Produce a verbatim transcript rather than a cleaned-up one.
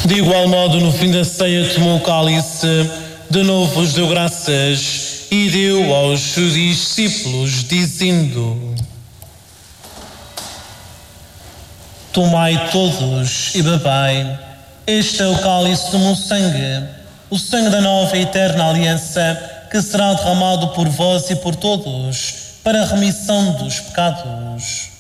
De igual modo, no fim da ceia, tomou o cálice, de novo vos deu graças e deu aos seus discípulos, dizendo: tomai todos e bebei, este é o cálice do meu sangue, o sangue da nova e eterna aliança, que será derramado por vós e por todos, para a remissão dos pecados.